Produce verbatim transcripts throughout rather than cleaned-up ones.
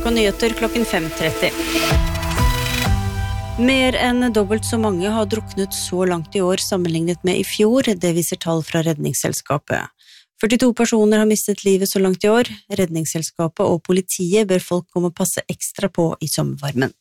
NRK Nyheter klokken fem tretti. Mer enn dobbelt så mange har druknet så langt i år sammenlignet med i fjor, det viser tall fra Redningsselskapet. førtito personer har mistet livet så langt i år. Redningsselskapet og politiet ber folk om å passe ekstra på i sommervarmen.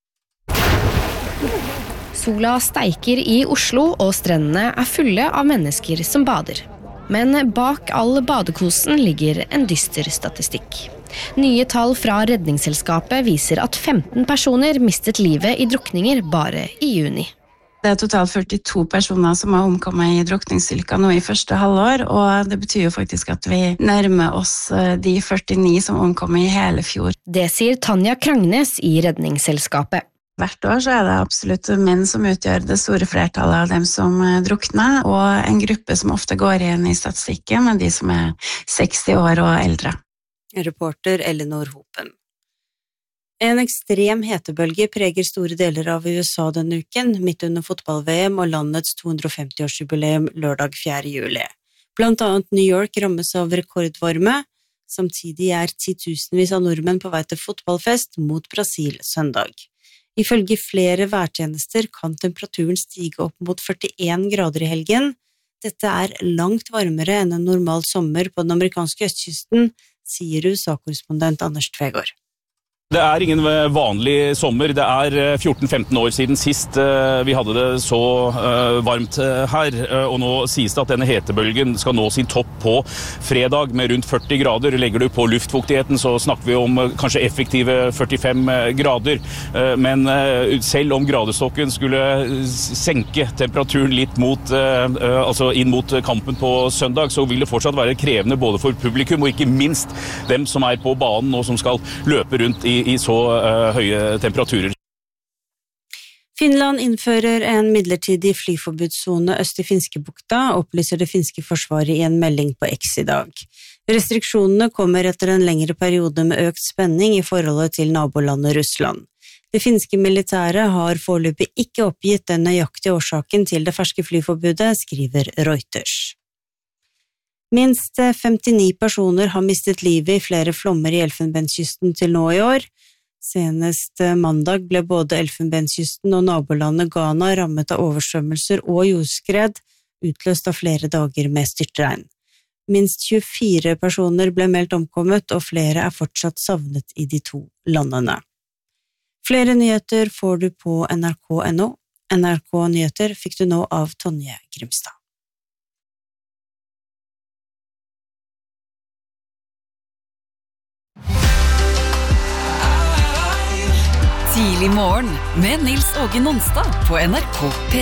Sola steiker i Oslo, og strendene er fulle av mennesker som bader. Men bak all badekosen ligger en dyster statistikk. Nye tall fra Redningsselskapet viser at femten personer mistet livet i drukninger bare i juni. Det er totalt førtito personer som har omkommet i drukningsulykker nå i første halvår, og det betyr jo faktisk at vi nærmer oss de førtini som omkom i hele fjor. Det sier Tanja Krangnes i Redningsselskapet. Hvert år så er det absolutt menn som utgjør det store flertallet av dem som drukner, og en gruppe som ofte går igjen i statistikken er de som er seksti år og eldre. Reporter Eleanor Hopen. En ekstrem hetebølge preger store deler av U S A denne uken, midt under fotball-V M og landets to hundre og femti-årsjubileum lørdag fjerde juli. Blant annet New York rammes av rekordvarme, samtidig er titusenvis av nordmenn på vei til fotballfest mot Brasil søndag. Ifølge flere værtjenester kan temperaturen stige opp mot førtien grader i helgen. Dette er langt varmere enn en normal sommer på den amerikanske østkysten, sier U S A-korrespondent Anders Tvegård. Det er ingen vanlig sommer. Det er fjorten femten år siden sist vi hadde det så varmt her, og nå sies det at denne hetebølgen skal nå sin topp på fredag med rundt førti grader. Legger du på luftfuktigheten så snakker vi om kanskje effektive førtifem grader, men selv om gradestokken skulle senke temperaturen litt mot, altså inn mot kampen på søndag, så vil det fortsatt være krevende både for publikum og ikke minst dem som er på banen og som skal løpe rundt i i så uh, høye temperaturer. Finland innfører en midlertidig flyforbudszone øst i Finskebukta, opplyser det finske forsvaret i en melding på X i dag. Restriksjonene kommer etter en lengre periode med økt spenning i forholdet til nabolandet Russland. Det finske militæret har foreløpig ikke oppgitt den nøyaktige årsaken til det ferske flyforbudet, skriver Reuters. Minst femtini personer har mistet livet i flere flommer i Elfenbenskysten til nå i år. Senest mandag ble både Elfenbenskysten og nabolandet Ghana rammet av oversvømmelser og jordskred, utløst av flere dager med styrtregn. Minst tjuefire personer ble meldt omkommet, og flere er fortsatt savnet i de to landene. Flere nyheter får du på N R K punktum N O. N R K Nyheter fikk du nå av Tonje Grimstad. Tidlig morgen med Nils Åge Nonstad på N R K P